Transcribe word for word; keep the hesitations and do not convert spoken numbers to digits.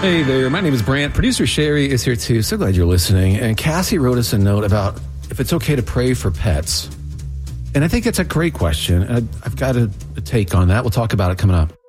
Hey there, my name is Brant. Producer Sherry is here too. So glad you're listening. And Cassie wrote us a note about if it's okay to pray for pets. And I think that's a great question. I've got a, a take on that. We'll talk about it coming up.